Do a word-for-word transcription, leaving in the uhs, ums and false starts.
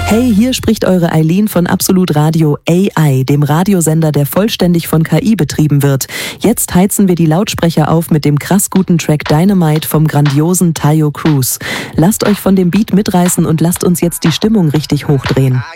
Hey, hier spricht eure Eileen von Absolut Radio A I, dem Radiosender, der vollständig von K I betrieben wird. Jetzt heizen wir die Lautsprecher auf mit dem krass guten Track Dynamite vom grandiosen Taio Cruz. Lasst euch von dem Beat mitreißen und lasst uns jetzt die Stimmung richtig hochdrehen.